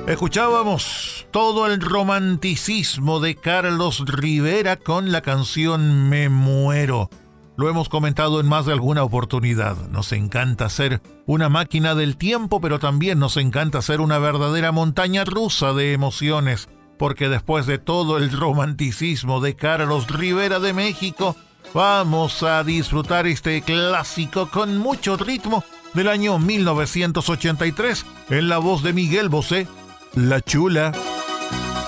Escuchábamos todo el romanticismo de Carlos Rivera con la canción Me Muero. Lo hemos comentado en más de alguna oportunidad. Nos encanta ser una máquina del tiempo, pero también nos encanta ser una verdadera montaña rusa de emociones, porque después de todo el romanticismo de Carlos Rivera de México, vamos a disfrutar este clásico con mucho ritmo del año 1983 en la voz de Miguel Bosé, La Chula.